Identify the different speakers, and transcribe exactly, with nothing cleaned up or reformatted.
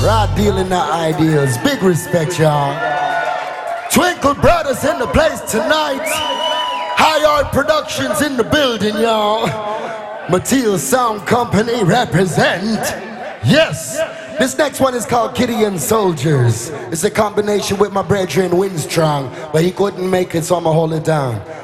Speaker 1: Rod dealing the ideas. Big respect, y'all. Twinkle Brothers in the place tonight. High Art Productions in the building, y'all. Mateel Sound Company represent. Yes. This next one is called Kitty and Soldiers. It's a combination with my brethren Winstrong, but he couldn't make it, so I'ma hold it down.